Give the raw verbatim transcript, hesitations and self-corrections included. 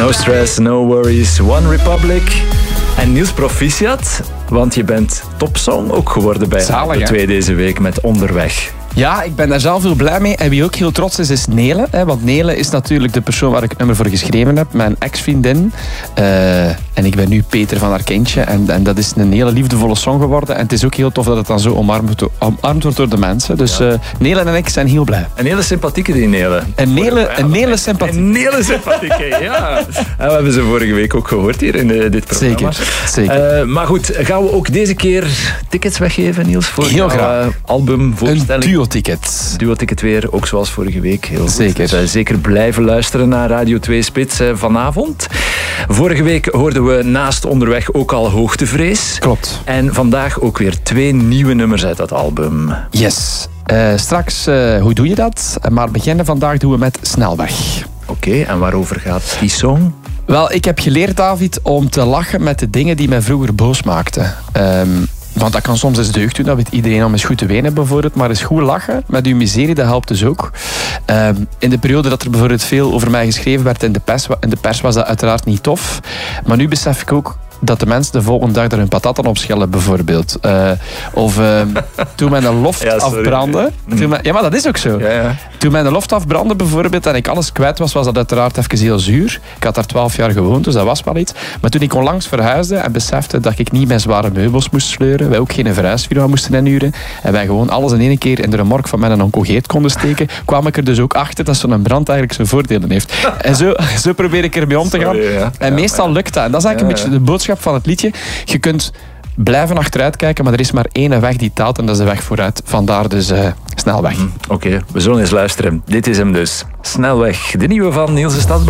No stress, no worries, One Republic. En Niels, proficiat, want je bent topsong ook geworden bij Zalig, de twee deze week met Onderweg. Ja, ik ben daar zelf heel blij mee. En wie ook heel trots is, is Nele. Hè, want Nele is natuurlijk de persoon waar ik het nummer voor geschreven heb. Mijn ex-vriendin. Uh, en ik ben nu Peter van haar kindje. En, en dat is een hele liefdevolle song geworden. En het is ook heel tof dat het dan zo omarmd, omarmd wordt door de mensen. Dus ja. uh, Nele en ik zijn heel blij. Een hele sympathieke die Nele. Een Nele, een hele sympathieke. Een hele sympathieke, ja. En we hebben ze vorige week ook gehoord hier in uh, dit programma. Zeker, zeker. Uh, maar goed, gaan we ook deze keer tickets weggeven, Niels? Voor heel graag. Uh, albumvoorstelling. Een duo-ticket. Duo-ticket weer, ook zoals vorige week. Heel zeker. Dus, uh, zeker blijven luisteren naar Radio twee Spits uh, vanavond. Vorige week hoorden we naast Onderweg ook al Hoogtevrees. Klopt. En vandaag ook weer twee nieuwe nummers uit dat album. Yes. Uh, straks, uh, hoe doe je dat? Maar beginnen vandaag doen we met Snelweg. Oké, okay, en waarover gaat die song? Wel, ik heb geleerd, David, om te lachen met de dingen die mij vroeger boos maakten. Um, Want dat kan soms eens deugd doen, dat weet iedereen om eens goed te wenen bijvoorbeeld. Maar eens goed lachen met uw miserie, dat helpt dus ook. Um, in de periode dat er bijvoorbeeld veel over mij geschreven werd in de pers, in de pers was dat uiteraard niet tof. Maar nu besef ik ook dat de mensen de volgende dag er hun patatten op schellen, bijvoorbeeld. Uh, of uh, toen men een loft ja, afbrandde. Toen men, ja, maar dat is ook zo. Ja, ja. Toen men een loft afbrandde, bijvoorbeeld, en ik alles kwijt was, was dat uiteraard even heel zuur. Ik had daar twaalf jaar gewoond, dus dat was wel iets. Maar toen ik onlangs verhuisde en besefte dat ik niet mijn zware meubels moest sleuren, wij ook geen verhuisfirma moesten inhuren, en wij gewoon alles in één keer in de remork van mijn oncogeet konden steken, kwam ik er dus ook achter dat zo'n brand eigenlijk zijn voordelen heeft. En zo, zo probeer ik ermee om te gaan. Sorry, ja. En ja, meestal ja. lukt dat. En dat is eigenlijk ja, een beetje de boodschap van het liedje. Je kunt blijven achteruit kijken, maar er is maar één weg die telt en dat is de weg vooruit. Vandaar dus uh, Snelweg. Mm, Oké, okay. We zullen eens luisteren. Dit is hem dus. Snelweg, de nieuwe van Niels de Stadsbader.